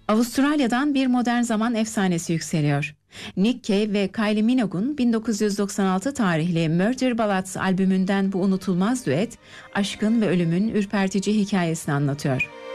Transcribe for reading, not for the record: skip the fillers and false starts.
Avustralya'dan bir modern zaman efsanesi yükseliyor. Nick Cave ve Kylie Minogue'un 1996 tarihli Murder Ballads albümünden bu unutulmaz düet, aşkın ve ölümün ürpertici hikayesini anlatıyor.